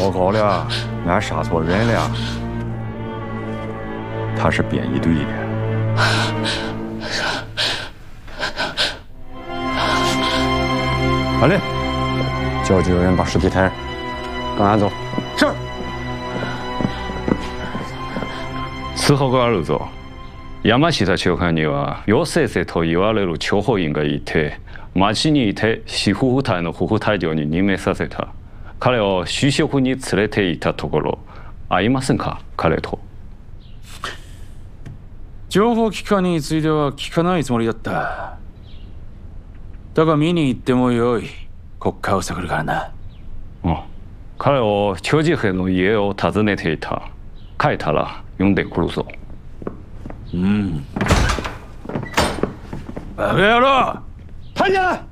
报告了，俺杀错人了，他是便衣队的。好嘞，叫几个人把尸体抬上，跟俺走。是。 伺候があるぞ。山下長官には陽性生と言われる諜報員がいて、町にいて死夫婦隊の夫婦隊長に任命させた。彼を就職に連れていたところ、会いませんか、彼と。 情報機関については聞かないつもりだった。だが見に行ってもよい。国家を探るからな。 うん。彼を長寿兵の家を訪ねていた。帰ったら呼んでくるぞ。 バカ野郎！ 太监。